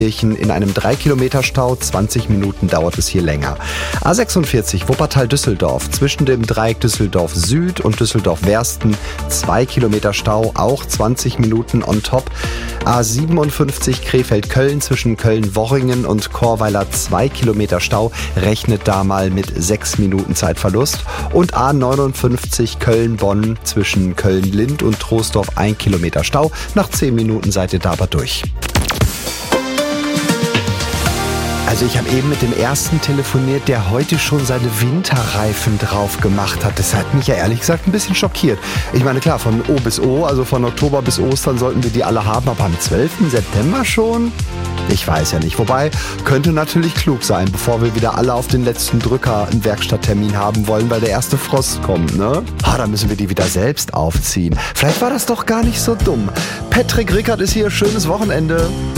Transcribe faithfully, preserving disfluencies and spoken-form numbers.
In einem drei Kilometer Stau, zwanzig Minuten dauert es hier länger. A sechsundvierzig Wuppertal-Düsseldorf, zwischen dem Dreieck Düsseldorf Süd und Düsseldorf-Wersten, zwei Kilometer Stau, auch zwanzig Minuten on top. A siebenundfünfzig Krefeld-Köln, zwischen Köln-Worringen und Chorweiler, zwei Kilometer Stau, rechnet da mal mit sechs Minuten Zeitverlust. Und A neunundfünfzig Köln-Bonn, zwischen Köln-Lind und Troisdorf, ein Kilometer Stau, nach zehn Minuten seid ihr da aber durch. Also ich habe eben mit dem ersten telefoniert, der heute schon seine Winterreifen drauf gemacht hat. Das hat mich ja ehrlich gesagt ein bisschen schockiert. Ich meine, klar, von O bis O, also von Oktober bis Ostern sollten wir die alle haben, aber am zwölften September schon? Ich weiß ja nicht. Wobei, könnte natürlich klug sein, bevor wir wieder alle auf den letzten Drücker einen Werkstatttermin haben wollen, weil der erste Frost kommt, ne? Ah, dann müssen wir die wieder selbst aufziehen. Vielleicht war das doch gar nicht so dumm. Patrick Rickert ist hier, schönes Wochenende.